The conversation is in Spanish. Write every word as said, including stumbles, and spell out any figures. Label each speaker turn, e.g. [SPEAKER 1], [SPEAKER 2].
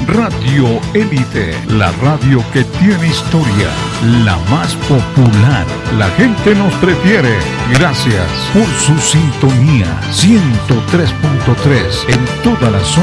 [SPEAKER 1] Radio Élite, la radio que tiene historia, la más popular. La gente nos prefiere. Gracias por su sintonía. ciento tres punto tres en toda la zona